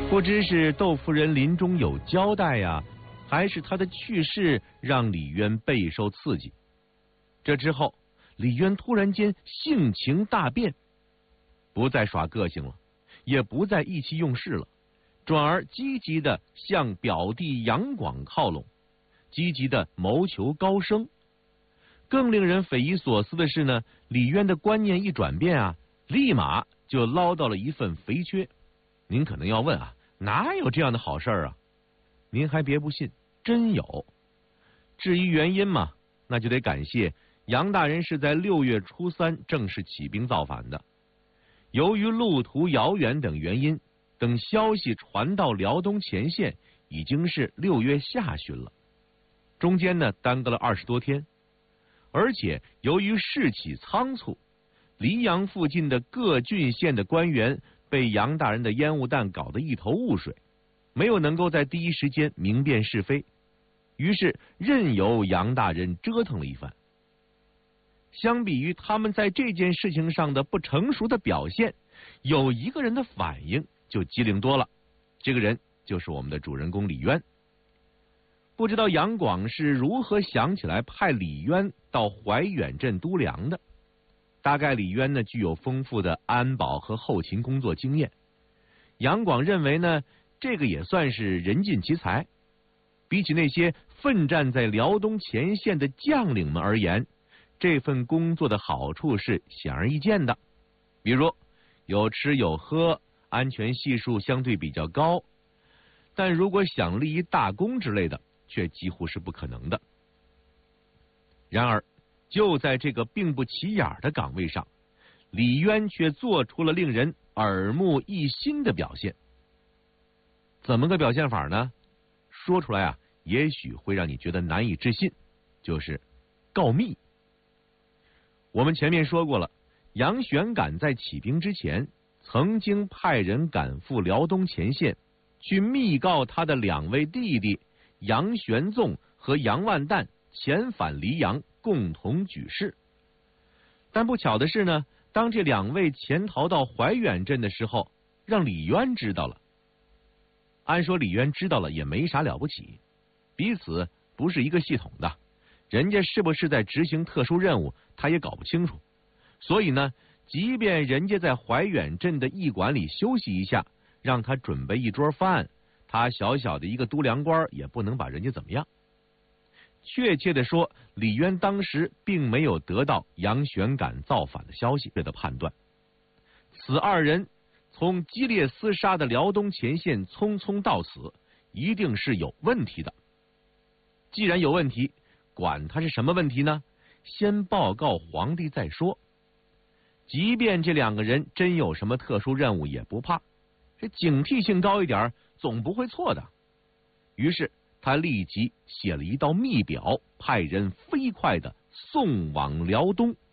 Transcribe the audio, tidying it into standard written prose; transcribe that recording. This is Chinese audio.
不知是窦夫人临终有交代呀，还是他的去世让李渊备受刺激。这之后，李渊突然间性情大变，不再耍个性了，也不再意气用事了，转而积极的向表弟杨广靠拢，积极的谋求高升。更令人匪夷所思的是呢，李渊的观念一转变啊，立马就捞到了一份肥缺。您可能要问啊，哪有这样的好事啊？您还别不信，真有。至于原因嘛，那就得感谢杨大人是在6月初3正式起兵造反的。由于路途遥远等原因，等消息传到辽东前线，已经是6月下旬了，中间呢耽搁了20多天。而且由于事起仓促，黎阳附近的各郡县的官员被杨大人的烟雾弹搞得一头雾水，没有能够在第一时间明辨是非，于是任由杨大人折腾了一番。相比于他们在这件事情上的不成熟的表现，有一个人的反应就机灵多了，这个人就是我们的主人公李渊。不知道杨广是如何想起来派李渊到怀远镇督粮的。大概李渊呢具有丰富的安保和后勤工作经验，杨广认为呢这个也算是人尽其才。比起那些奋战在辽东前线的将领们而言，这份工作的好处是显而易见的，比如有吃有喝，安全系数相对比较高。但如果想立一大功之类的，却几乎是不可能的。然而就在这个并不起眼的岗位上，李渊却做出了令人耳目一新的表现。怎么个表现法呢？说出来啊，也许会让你觉得难以置信，就是告密。我们前面说过了，杨玄感在起兵之前，曾经派人赶赴辽东前线，去密告他的2位弟弟杨玄纵和杨万旦遣返黎阳，共同举事。但不巧的是呢，当这2位潜逃到怀远镇的时候，让李渊知道了。按说李渊知道了也没啥了不起，彼此不是一个系统的，人家是不是在执行特殊任务他也搞不清楚。所以呢，即便人家在怀远镇的驿馆里休息一下，让他准备一桌饭，他小小的一个督粮官也不能把人家怎么样。确切的说，李渊当时并没有得到杨玄感造反的消息的判断。此2人从激烈厮杀的辽东前线匆匆到此，一定是有问题的。既然有问题，管他是什么问题呢？先报告皇帝再说。即便这2个人真有什么特殊任务也不怕，这警惕性高一点，总不会错的。于是他立即写了一道密表，派人飞快的送往辽东。